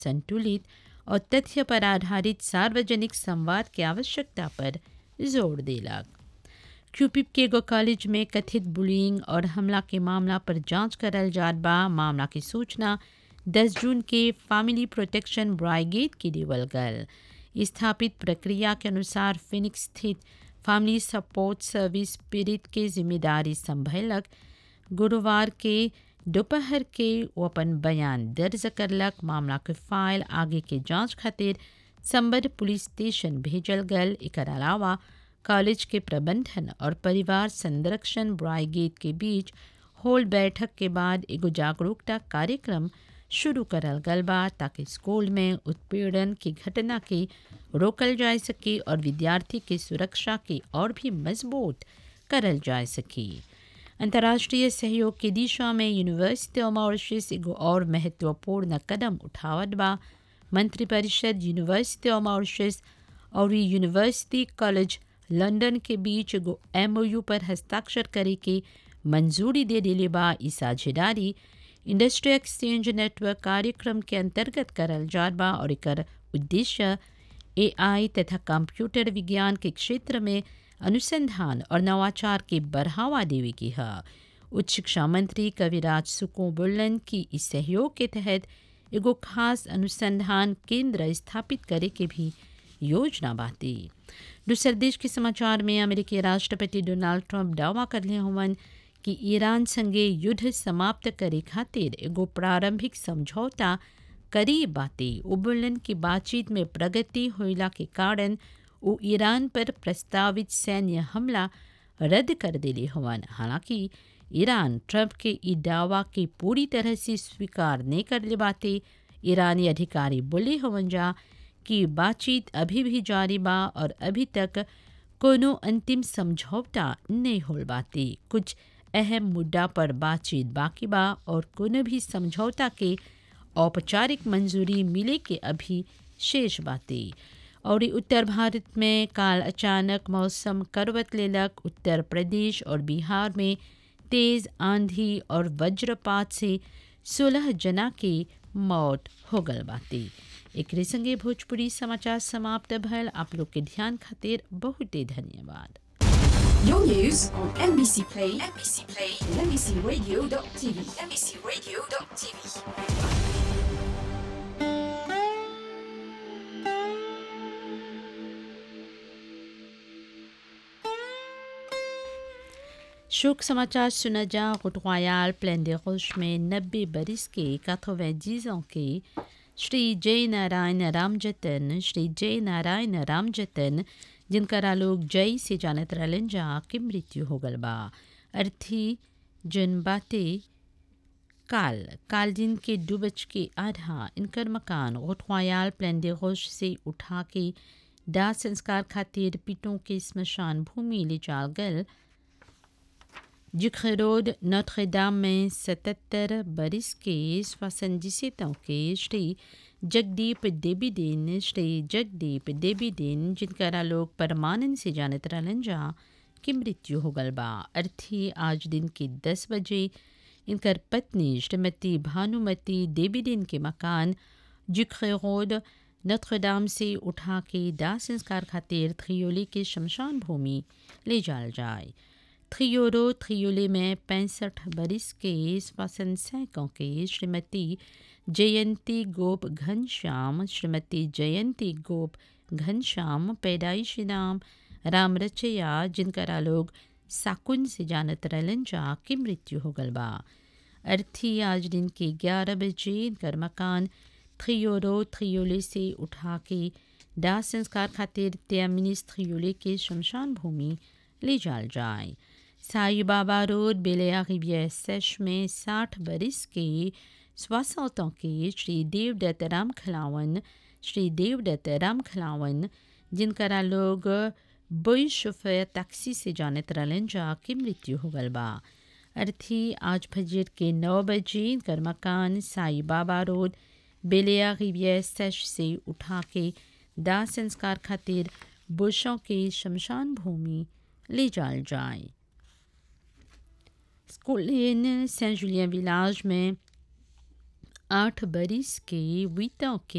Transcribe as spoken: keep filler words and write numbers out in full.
संतुलित और तथ्य पर आधारित सार्वजनिक संवाद की आवश्यकता पर जोर देलक। क्यूपिप के एगो कॉलेज में कथित बुलिंग और हमला के मामला पर जांच करल जात बा। मामला की सूचना दस जून के फैमिली प्रोटेक्शन ब्रिगेड के देवल गल। स्थापित प्रक्रिया के अनुसार फिनिक्स स्थित फैमिली सपोर्ट सर्विस पीड़ित के जिम्मेदारी संभलक। गुरुवार के दोपहर के वो अपन बयान दर्ज करलक। मामला के फाइल आगे के जांच खातिर संबद्ध पुलिस स्टेशन भेजल गल। एकर अलावा कॉलेज के प्रबंधन और परिवार संरक्षण ब्रिगेड के बीच होल बैठक के बाद एगो जागरूकता कार्यक्रम शुरू करल गल बा ताकि स्कूल में उत्पीड़न की घटना के रोकल जा सके और विद्यार्थी के सुरक्षा के और भी मजबूत करल जा सके। अंतर्राष्ट्रीय सहयोग की दिशा में यूनिवर्सिटी ऑफ मॉरिशस एगो और महत्वपूर्ण कदम उठावत बा। मंत्रिपरिषद यूनिवर्सिटी ऑफ मॉरिशस और यूनिवर्सिटी कॉलेज लंदन के बीच एगो एमओयू पर हस्ताक्षर करे के मंजूरी दे दिले बा। ई साझेदारी इंडस्ट्री एक्सचेंज नेटवर्क कार्यक्रम के अंतर्गत करल जात बा और एकर उद्देश्य एआई तथा कंप्यूटर विज्ञान के क्षेत्र में अनुसंधान और नवाचार के बढ़ावा देवे की है। उच्च शिक्षा मंत्री कविराज सुको बोलन की इस सहयोग के तहत एगो खास अनुसंधान केंद्र स्थापित करे के भी योजना बाती। दूसरे देश के समाचार में अमेरिकी राष्ट्रपति डोनाल्ड ट्रंप दावा करले हुवन कि ईरान संगे युद्ध समाप्त करे खातिर एगो प्रारंभिक समझौता करीब बाते। उबुलन की बातचीत में प्रगति होइला के कारण वो ईरान पर प्रस्तावित सैन्य हमला रद्द कर दिले हुवन। हालांकि ईरान ट्रंप के ई दावा के पूरी तरह से स्वीकार नहीं कर ले बाते। ईरानी अधिकारी बोले हुवन जा कि बातचीत अभी भी जारी बा और अभी तक कोनो अंतिम समझौता नहीं होल बाते। कुछ अहम मुद्दा पर बातचीत बाकी बा और कोनो भी समझौता के औपचारिक मंजूरी मिले के अभी शेष बाते। और उत्तर भारत में काल अचानक मौसम करवट लेलक। उत्तर प्रदेश और बिहार में तेज आंधी और वज्रपात से सोलह जना के मौत हो गल बाते। एकरे संगे भोजपुरी समाचार समाप्त भल। आप लोग के ध्यान खातिर बहुते धन्यवाद। Your news on M B C Play, M B C Play, and M B C Radio dot T V, M B C Radio dot T V. शोक समाचार सुना जा। गुटवायाल प्लेन दे रोश में नब्बे बरिस के quatre-vingt-dix ans के श्री जय नारायण रामजतन श्री जय नारायण रामजतन जिनकरा लोग जय से जानत रहलन जा के मृत्यु हो गल बा। अर्थी जन बाते काल काल दिन के दो बज के आधा इनकर मकान गुटवायाल प्लेन दे रोश से उठा के दाह संस्कार खातिर पीटों के स्मशान भूमि ले जाल गल। जिक्र रोड नोत्र दाम में सतहत्तर बरिस के सोixante-dix-sept ans के श्री जगदीप देवी दिन श्री जगदीप देवी दिन जिनकरा लोग परमानंद से जानत रहलन जा की मृत्यु हो गल बा। अर्थी आज दिन के दस बजे इनकर पत्नी श्रीमती भानुमती देवी दिन के मकान जिक्र रोड नोत्र दाम से उठा के दाह संस्कार खातिर थ्रियोली के शमशान भूमि ले जाल जाए। थ्रियोरो थ्रियोले में पैंसठ बरिस के सोixante-cinq ans के श्रीमती जयंती गोप घनश्याम श्रीमती जयंती गोप घनश्याम पैदाइशी नाम राम रचया जिनकरा लोग साकुन से जानत रहलन जा की मृत्यु हो गल बा। अर्थी आज दिन के ग्यारह बजे इनकर मकान थ्रियोरो थ्रियोले से उठा के दाह संस्कार खातिर त्यामिनिस थ्रियोले के शमशान भूमि ले जाल जाए। साई बाबा रोड बेलिया रिवियर सेश में साठ बरिस के सोixante ans के श्री देवदत्त राम खलावन श्री देवदत्त राम खलावन जिनकरा लोग बोई शोफर टैक्सी से जानत रहलन जा की मृत्यु हो गल बा। अर्थी आज फजर के नौ बजे इनकर मकान साई बाबा रोड बेलिया रिवियर सेश से उठा के दाह संस्कार खातिर बुशों के शमशान भूमि ले जाल जाए। स्कूलिन सेंट जुलियन विलाज में आठ बरिस के हुit ans के